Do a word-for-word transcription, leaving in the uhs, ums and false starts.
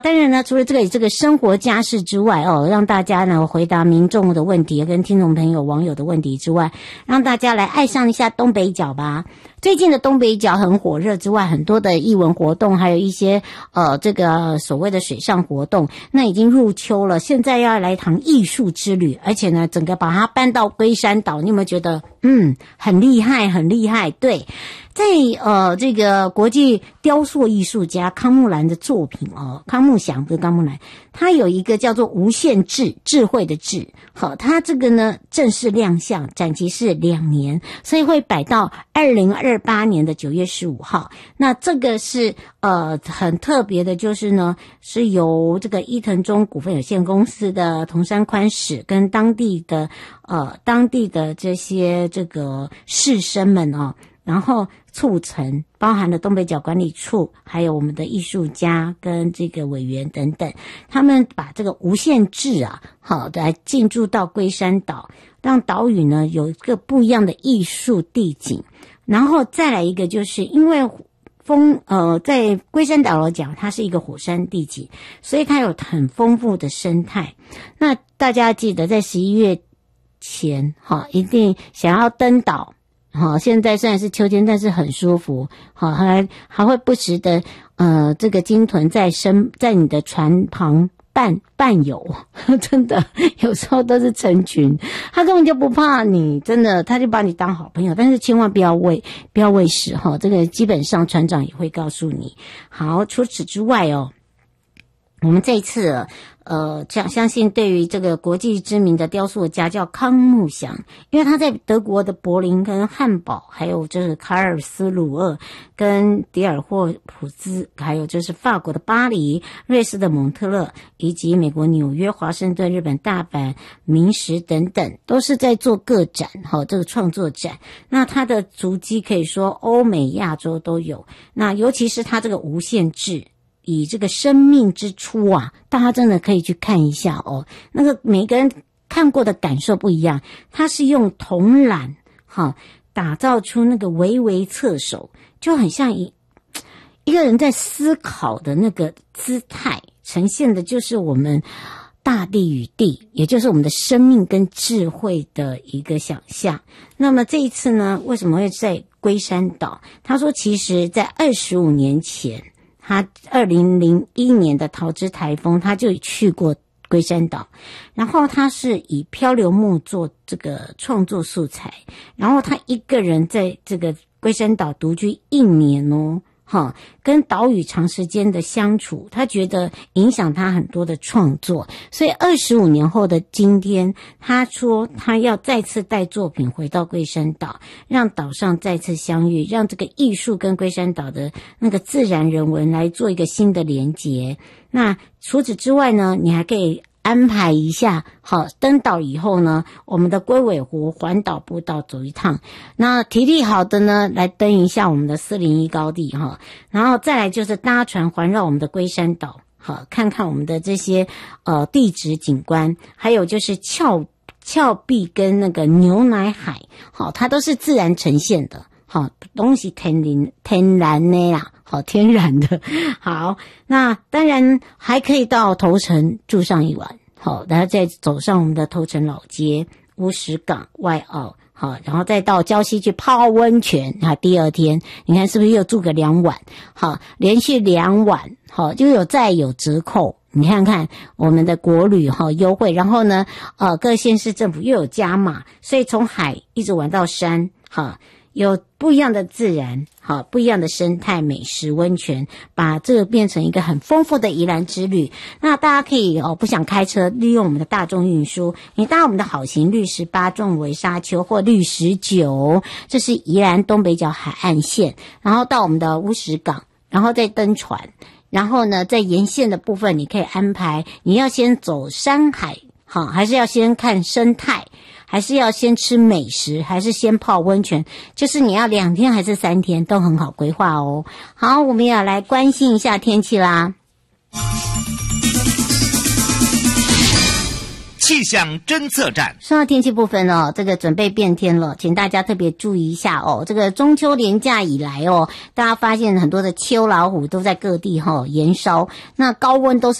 当然呢，除了这个这个生活家事之外哦，让大家呢回答民众的问题跟听众朋友网友的问题之外，让大家来爱上一下东北角吧。最近的东北角很火热之外，很多的艺文活动，还有一些呃这个所谓的水上活动，那已经入秋了，现在要来一堂艺术之旅，而且呢整个把它搬到龟山岛，你有没有觉得嗯很厉害很厉害？对，在呃这个国际雕塑艺术家康木兰的作品哦，康木祥不是康木兰，他有一个叫做无限智，智慧的智，好，他这个呢正式亮相，展期是两年，所以会摆到二零二八年的九月十五号。那这个是呃很特别的，就是呢是由这个伊藤忠股份有限公司的桐山宽史跟当地的呃当地的这些这个士绅们哦，然后促成，包含了东北角管理处，还有我们的艺术家跟这个委员等等，他们把这个无限制啊，好来进驻到龟山岛，让岛屿呢有一个不一样的艺术地景。然后再来一个，就是因为风呃在龟山岛来讲，它是一个火山地景，所以它有很丰富的生态。那大家记得在十一月前哈，一定想要登岛。好，现在虽然是秋天，但是很舒服。好，还还会不时的，呃，这个鲸豚在身在你的船旁伴伴游，真的有时候都是成群，他根本就不怕你，真的，他就把你当好朋友。但是千万不要喂，不要喂食哈，这个基本上船长也会告诉你。好，除此之外哦，我们这一次。呃，相相信对于这个国际知名的雕塑家叫康木祥，因为他在德国的柏林跟汉堡，还有就是卡尔斯鲁厄跟迪尔霍普兹，还有就是法国的巴黎、瑞士的蒙特勒，以及美国纽约、华盛顿、日本大阪、明石等等，都是在做个展，好，这个创作展。那他的足迹可以说欧美亚洲都有，那尤其是他这个无限制。以这个生命之初啊，大家真的可以去看一下哦。那个每个人看过的感受不一样，他是用铜缆哈打造出那个微微侧手，就很像一一个人在思考的那个姿态，呈现的就是我们大地与地，也就是我们的生命跟智慧的一个想象。那么这一次呢，为什么会在龟山岛？他说，其实在二十五年前。他二零零一年的桃之台风，他就去过龟山岛，然后他是以漂流木做这个创作素材，然后他一个人在这个龟山岛独居一年哦，哈，跟岛屿长时间的相处，他觉得影响他很多的创作，所以二十五年后的今天，他说他要再次带作品回到龟山岛，让岛上再次相遇，让这个艺术跟龟山岛的那个自然人文来做一个新的连结。那除此之外呢，你还可以安排一下，好，登岛以后呢，我们的龟尾湖环岛步道走一趟。那体力好的呢，来登一下我们的四零一高地哈，然后再来就是搭船环绕我们的龟山岛，好，看看我们的这些呃地质景观，还有就是峭峭壁跟那个牛奶海，好，它都是自然呈现的。好，东西天然天然的啦，好，天然的。好，那当然还可以到头城住上一晚，好，然后再走上我们的头城老街、乌石港、外澳，好，然后再到礁溪去泡温泉。啊，第二天你看是不是又住个两晚？好，连续两晚，好，就有再有折扣。你看看我们的国旅哈优惠，然后呢，呃，各县市政府又有加码，所以从海一直玩到山，哈。有不一样的自然，好，不一样的生态、美食、温泉，把这个变成一个很丰富的宜兰之旅。那大家可以哦，不想开车，利用我们的大众运输，你搭我们的好行绿十八、壮围沙丘或绿十九，这是宜兰东北角海岸线，然后到我们的乌石港，然后再登船，然后呢，在沿线的部分你可以安排，你要先走山海，好，还是要先看生态？还是要先吃美食，还是先泡温泉，就是你要两天还是三天都很好规划哦。好，我们也要来关心一下天气啦。 气象侦测站。 说到天气部分哦，这个准备变天了，请大家特别注意一下哦。这个中秋连假以来哦，大家发现很多的秋老虎都在各地哈、哦、延烧，那高温都是